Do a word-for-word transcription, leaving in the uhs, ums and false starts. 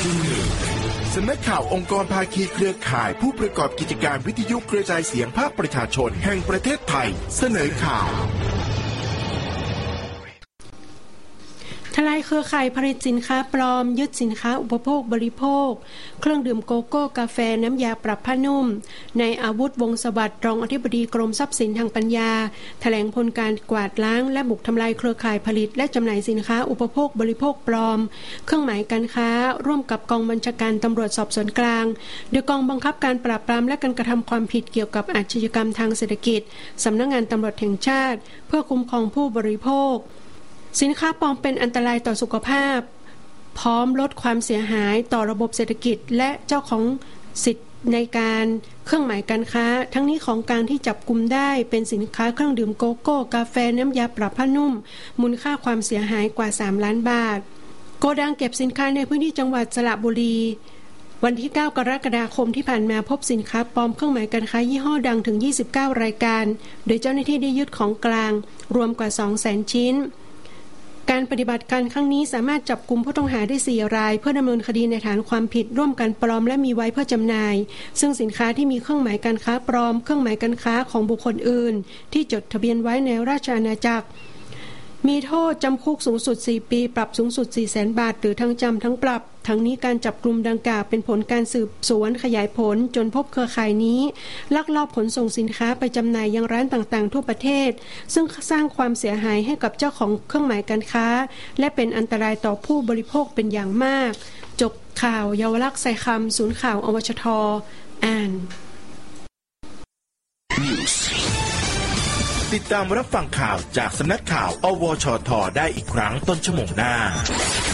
สำนักข่าวองค์กรภาคีเครือข่ายผู้ประกอบกิจการวิทยุกระจายเสียงภาคประชาชนแห่งประเทศไทยเสนอข่าวทลายเครือข่ายผลิตสินค้าปลอมยึดสินค้าอุปโภคบริโภคเครื่องดื่มโกโก้กาแฟน้ำยาปรับผ้านุ่มในอาวุธวงศ์สวัสดิ์รองอธิบดีกรมทรัพย์สินทางปัญญาแถลงผลการกวาดล้างและบุกทำลายเครือข่ายผลิตและจำหน่ายสินค้าอุปโภคบริโภคปลอมเครื่องหมายการค้าร่วมกับกองบัญชาการตำรวจสอบสวนกลางโดยกองบังคับการปราบปรามและการกระทำความผิดเกี่ยวกับอาชญากรรมทางเศรษฐกิจสำนักงานตำรวจแห่งชาติเพื่อคุ้มครองผู้บริโภคสินค้าปลอมเป็นอันตรายต่อสุขภาพพร้อมลดความเสียหายต่อระบบเศรษฐกิจและเจ้าของสิทธิ์ในการเครื่องหมายการค้าทั้งนี้ของกลางที่จับกุมได้เป็นสินค้าเครื่องดื่มโกโก้กาแฟน้ำยาปรับผ้านุ่มมูลค่าความเสียหายกว่าสามล้านบาทโกดังเก็บสินค้าในพื้นที่จังหวัดสระบุรีวันที่เก้ากรกฎาคมที่ผ่านมาพบสินค้าปลอมเครื่องหมายการค้ายี่ห้อดังถึงยี่สิบเก้ารายการโดยเจ้าหน้าที่ได้ยึดของกลางรวมกว่า สองแสน ชิ้นการปฏิบัติการครั้งนี้สามารถจับกุมผู้ต้องหาได้สี่รายเพื่อดำเนินคดีในฐานความผิดร่วมกันปลอมและมีไว้เพื่อจำหน่ายซึ่งสินค้าที่มีเครื่องหมายการค้าปลอมเครื่องหมายการค้าของบุคคลอื่นที่จดทะเบียนไว้ในราชอาณาจักรมีโทษจำคุกสูงสุดสี่ปีปรับสูงสุด สี่แสน บาทหรือทั้งจำทั้งปรับทั้งนี้การจับกลุ่มดังกล่าวเป็นผลการสืบสวนขยายผลจนพบเครือข่ายนี้ลักลอบขนส่งสินค้าไปจำหน่ายยังร้านต่างๆทั่วประเทศซึ่งสร้างความเสียหายให้กับเจ้าของเครื่องหมายการค้าและเป็นอันตรายต่อผู้บริโภคเป็นอย่างมากจบข่าวเยาวลักษณ์ใส่คำศูนย์ข่าวอวชทอ่านติดตามรับฟังข่าวจากสำนักข่าวอวชทได้อีกครั้งต้นชั่วโมงหน้า